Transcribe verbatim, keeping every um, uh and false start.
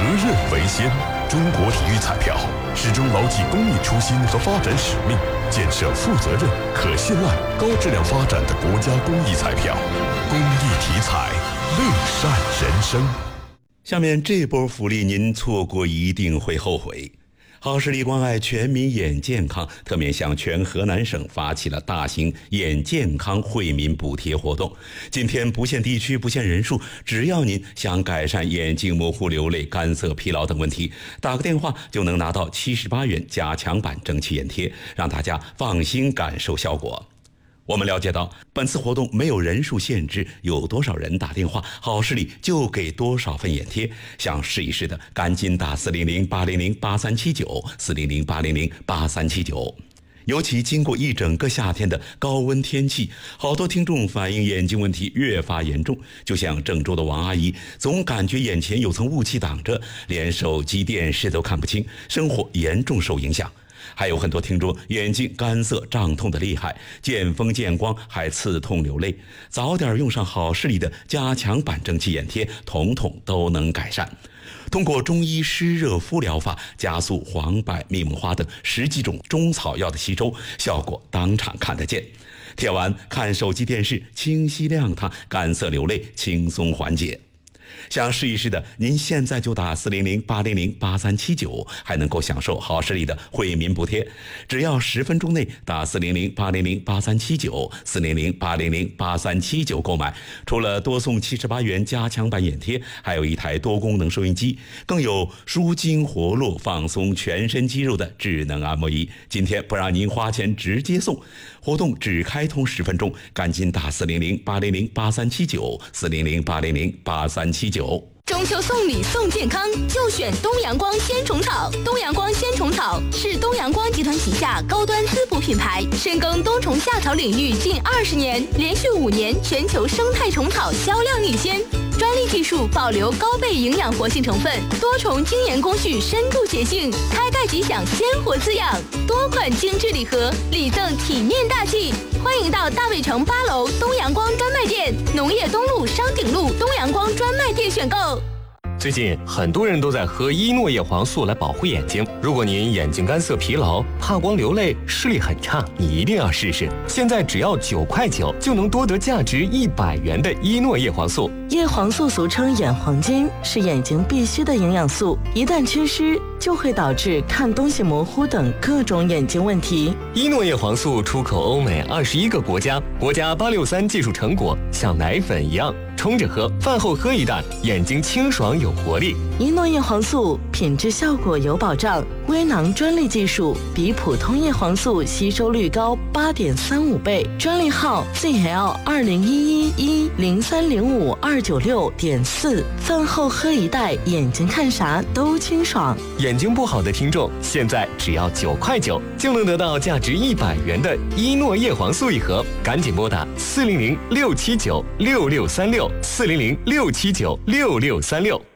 任为先。中国体育彩票始终牢记公益初心和发展使命，建设负责任、可信赖、高质量发展的国家公益彩票。公益体彩，乐善人生。 下面这波福利您错过一定会后悔。好视力关爱全民眼健康，特面向全河南省发起了大型眼健康惠民补贴活动。今天不限地区、不限人数，只要您想改善眼睛模糊、流泪、干涩、疲劳等问题，打个电话就能拿到七十八元加强版蒸汽眼贴，让大家放心感受效果。我们了解到，本次活动没有人数限制，有多少人打电话，好视力就给多少份眼贴。想试一试的，赶紧打四零零八零零八三七九四零零八零零八三七九。尤其经过一整个夏天的高温天气，好多听众反映眼睛问题越发严重。就像郑州的王阿姨，总感觉眼前有层雾气挡着，连手机、电视都看不清，生活严重受影响。还有很多听众眼睛干涩胀痛的厉害，见风见光还刺痛流泪，早点用上好视力的加强版蒸汽眼贴，统统都能改善。通过中医湿热敷疗法，加速黄柏、密木花等十几种中草药的吸收，效果当场看得见。贴完看手机电视清晰亮堂，干涩流泪轻松缓解。想试一试的，您现在就打四零零八零零八三七九，还能够享受好视力的惠民补贴。只要十分钟内打四零零八零零八三七九四零零八零零八三七九购买，除了多送七十八元加强版眼贴，还有一台多功能收音机，更有舒筋活络、放松全身肌肉的智能按摩仪。今天不让您花钱，直接送。活动只开通十分钟，赶紧打四零零八零零八三七九四零零八零零八三七九。 中秋送礼送健康，就选东阳光鲜虫草。东阳光鲜虫草是东阳光集团旗下高端滋补品牌，深耕冬虫夏草领域近二十年，连续五年全球生态虫草销量领先。专利技术保留高倍营养活性成分，多重精研工序深度洁净，开盖即享鲜活滋养。多款精致礼盒，礼赠体面大气。欢迎到大卫城八楼东阳光专卖店、农业东路商鼎路东阳光专卖店选购。 最近很多人都在喝伊诺叶黄素来保护眼睛。如果您眼睛干涩、疲劳、怕光、流泪、视力很差，你一定要试试。现在只要九块九，就能多得价值一百元的伊诺叶黄素。 叶黄素俗称眼黄金，是眼睛必需的营养素，一旦缺失，就会导致看东西模糊等各种眼睛问题。 伊诺叶黄素出口欧美二十一个国家，国家八六三技术成果，像奶粉一样。冲着喝，饭后喝一袋，眼睛清爽有活力。 伊诺叶黄素品质效果有保障，微囊专利技术，比普通叶黄素吸收率高八点三五倍。专利号 Z L 二零一一一零三零五二九六点四。饭后喝一袋，眼睛看啥都清爽。 眼睛不好的听众，现在只要九块九就能得到价值一百元的伊诺叶黄素一盒，赶紧拨打四零零六七九六六三六。四零零六七九六六三六。